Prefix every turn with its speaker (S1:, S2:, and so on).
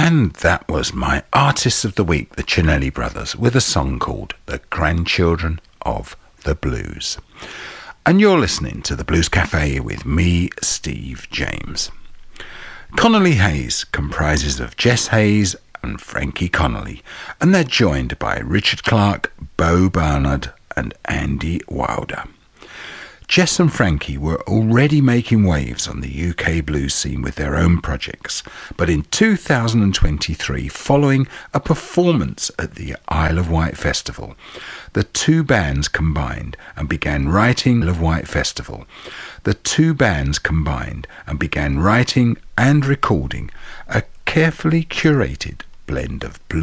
S1: And that was my Artists of the Week, the Cinelli Brothers, with a song called The Grandchildren of the Blues. And you're listening to the Blues Cafe with me, Steve James. Connolly Hayes comprises of Jess Hayes and Frankie Connolly, and they're joined by Richard Clark, Bo Barnard and Andy Wilder. Jess and Frankie were already making waves on the UK blues scene with their own projects, but in 2023, following a performance at the Isle of Wight Festival, the two bands combined and began writing and recording a carefully curated blend of blues